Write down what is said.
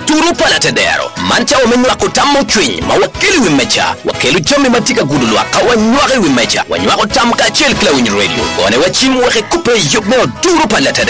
turu palatedero mancha omenwa kutamu twin mawakili wimecha wakelu chomi matika gudulwa kawanywa wimecha wanywa kotam ka chel klawin radio one wachimu wake kupe yobno turu palatedero